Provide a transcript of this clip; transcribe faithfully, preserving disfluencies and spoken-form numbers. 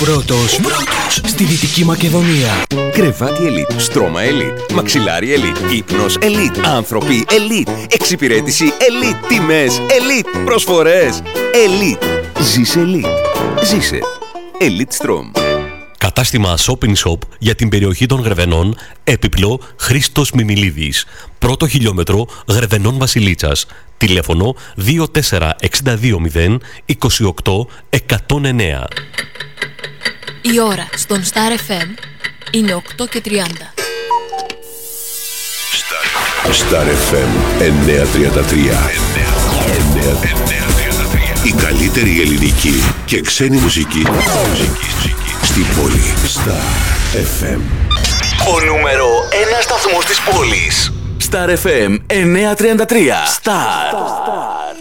Πρώτος, πρώτος στη Δυτική Μακεδονία. Κρεβάτι Elite, στρώμα Elite, μαξιλάρι Elite, ύπνος Elite, άνθρωποι Elite, εξυπηρέτηση Elite, τιμές Elite, προσφορές Elite. Ζήσε Elite. Ζήσε Elite Strom. Κατάστημα Shopping Shop για την περιοχή των Γρεβενών, έπιπλο Χρήστος Μιμιλίδης. Πρώτο χιλιόμετρο Γρεβενών Βασιλίτσας. Τηλέφωνο δύο τέσσερα έξι δύο μηδέν είκοσι οκτώ εκατόν εννέα. Η ώρα στον Star εφ εμ είναι οκτώ και τριάντα. Star εφ εμ εννιακόσια τριάντα τρία. Η καλύτερη ελληνική και ξένη μουσική στην πόλη. Star εφ εμ. Ο νούμερο ένα σταθμός της πόλης. Star εφ εμ εννιακόσια τριάντα τρία. Star.